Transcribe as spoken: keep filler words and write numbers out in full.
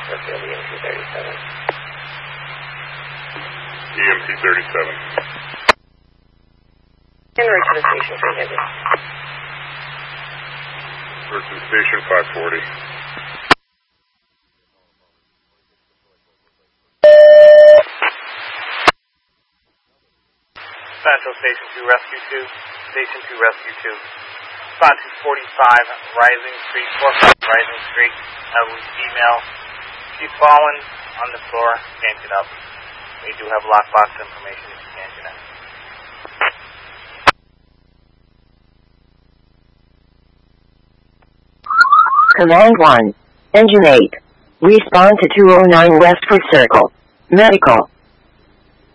Fairfield E M T thirty-seven. E M T thirty-seven. En route to the station three hundred. Route to station five forty. Central Station two Rescue two. Station two Rescue two. Spot two forty-five Rising Street, four five Rising Street. Uh, female. She's fallen on the floor. Can't get up. We do have lockbox information if you can't get out. Command one. Engine eight. Respond to two oh nine West for Circle. Medical.